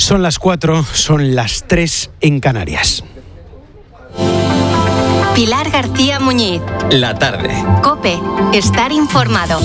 Son las 4, son las 3 en Canarias. Pilar García Muñiz. La tarde. COPE. Estar informado.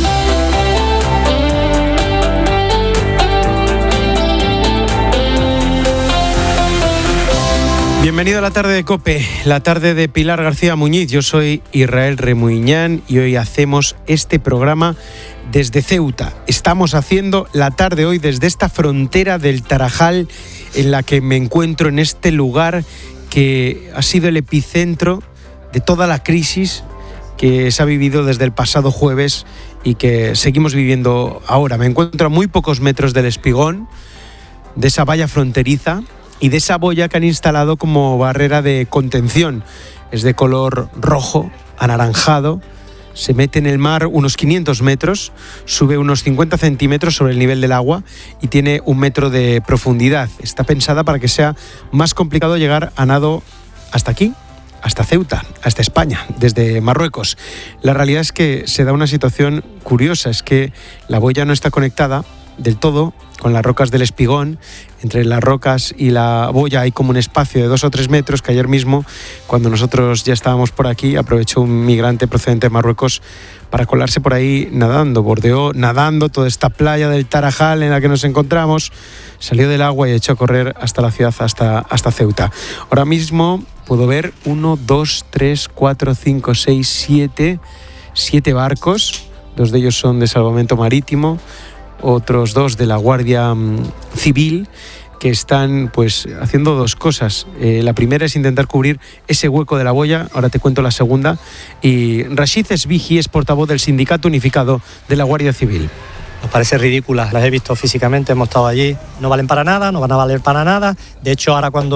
Bienvenido a la tarde de COPE, la tarde de Pilar García Muñiz. Yo soy Israel Remuñán y hoy hacemos este programa desde Ceuta. Estamos haciendo la tarde hoy desde esta frontera del Tarajal en la que me encuentro, en este lugar que ha sido el epicentro de toda la crisis que se ha vivido desde el pasado jueves y que seguimos viviendo ahora. Me encuentro a muy pocos metros del Espigón, de esa valla fronteriza y de esa boya que han instalado como barrera de contención. Es de color rojo, anaranjado, se mete en el mar unos 500 metros, sube unos 50 centímetros sobre el nivel del agua y tiene 1 metro de profundidad. Está pensada para que sea más complicado llegar a nado hasta aquí, hasta Ceuta, hasta España, desde Marruecos. La realidad es que se da una situación curiosa, es que la boya no está conectada del todo con las rocas del Espigón. Entre las rocas y la boya hay como un espacio de 2 o 3 metros que ayer mismo, cuando nosotros ya estábamos por aquí, aprovechó un migrante procedente de Marruecos para colarse por ahí nadando. Bordeó nadando toda esta playa del Tarajal en la que nos encontramos, salió del agua y echó a correr hasta la ciudad, hasta Ceuta. Ahora mismo puedo ver 1, 2, 3, 4, 5, 6, 7 barcos. 2 de ellos son de salvamento marítimo, otros 2 de la Guardia Civil, que están pues haciendo 2 cosas. La primera es intentar cubrir ese hueco de la boya, ahora te cuento la segunda. Y Rashid Esbigi es portavoz del Sindicato Unificado de la Guardia Civil. Nos parece ridícula, las he visto físicamente, hemos estado allí, no valen para nada, no van a valer para nada. De hecho, ahora cuando